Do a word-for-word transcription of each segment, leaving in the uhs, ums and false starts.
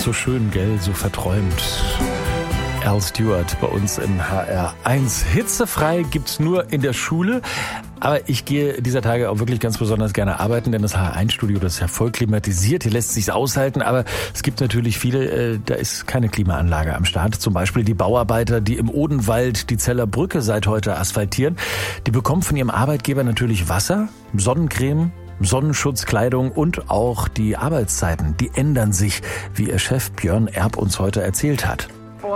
so schön, gell, so verträumt. Al Stewart bei uns in H R eins. Hitzefrei gibt's nur in der Schule. Aber ich gehe dieser Tage auch wirklich ganz besonders gerne arbeiten, denn das H R eins Studio, das ist ja voll klimatisiert. Hier lässt sich's aushalten, aber es gibt natürlich viele, äh, da ist keine Klimaanlage am Start. Zum Beispiel die Bauarbeiter, die im Odenwald die Zeller Brücke seit heute asphaltieren. Die bekommen von ihrem Arbeitgeber natürlich Wasser, Sonnencreme, Sonnenschutzkleidung und auch die Arbeitszeiten. Die ändern sich, wie ihr Chef Björn Erb uns heute erzählt hat.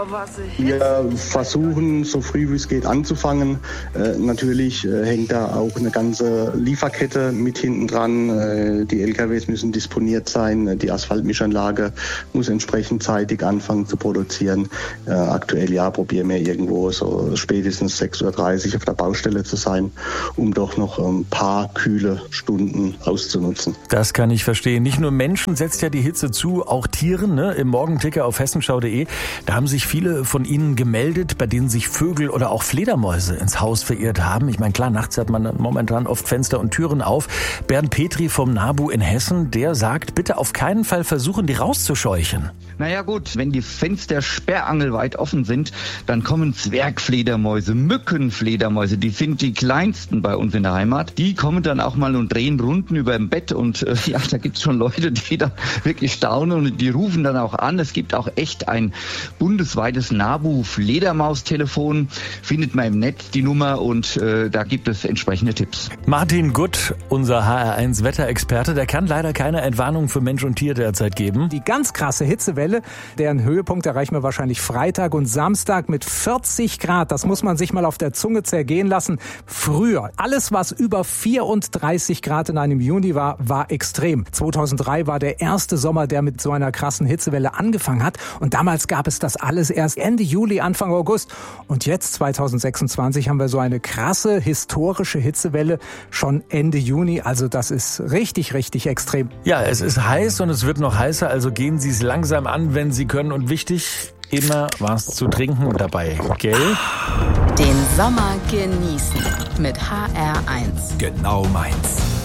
Wir versuchen, so früh wie es geht anzufangen. Äh, natürlich äh, hängt da auch eine ganze Lieferkette mit hinten dran. Äh, die L K Ws müssen disponiert sein. Die Asphaltmischanlage muss entsprechend zeitig anfangen zu produzieren. Äh, aktuell ja probieren wir irgendwo so spätestens sechs Uhr dreißig auf der Baustelle zu sein, um doch noch ein paar kühle Stunden auszunutzen. Das kann ich verstehen. Nicht nur Menschen setzt ja die Hitze zu, auch Tieren. Ne? Im Morgenticker auf hessenschau punkt de, da haben sich viele von Ihnen gemeldet, bei denen sich Vögel oder auch Fledermäuse ins Haus verirrt haben. Ich meine, klar, nachts hat man momentan oft Fenster und Türen auf. Bernd Petri vom NABU in Hessen, der sagt, bitte auf keinen Fall versuchen, die rauszuscheuchen. Naja gut, wenn die Fenster sperrangelweit offen sind, dann kommen Zwergfledermäuse, Mückenfledermäuse, die sind die kleinsten bei uns in der Heimat. Die kommen dann auch mal und drehen Runden über dem Bett und äh, ja, da gibt's schon Leute, die da wirklich staunen und die rufen dann auch an. Es gibt auch echt ein bundesweites NABU-Fledermaustelefon, findet man im Netz die Nummer und äh, da gibt es entsprechende Tipps. Martin Gutt, unser H R eins Wetterexperte, der kann leider keine Entwarnung für Mensch und Tier derzeit geben. Die ganz krasse Hitzewelle, deren Höhepunkt erreichen wir wahrscheinlich Freitag und Samstag mit vierzig Grad. Das muss man sich mal auf der Zunge zergehen lassen. Früher, alles was über vierunddreißig Grad in einem Juni war, war extrem. zweitausenddrei war der erste Sommer, der mit so einer krassen Hitzewelle angefangen hat. Und damals gab es das alles erst Ende Juli, Anfang August. Und jetzt, zweitausendsechsundzwanzig, haben wir so eine krasse historische Hitzewelle schon Ende Juni. Also das ist richtig, richtig extrem. Ja, es ist heiß und es wird noch heißer, also gehen Sie es langsam an, wenn Sie können. Und wichtig, immer was zu trinken dabei, gell? Den Sommer genießen mit H R eins. Genau meins.